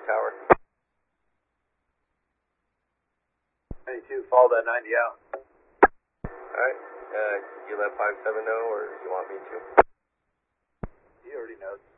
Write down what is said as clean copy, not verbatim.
tower. 92, fall that 90 out. Alright, you let 57 know, or you want me to? He already knows.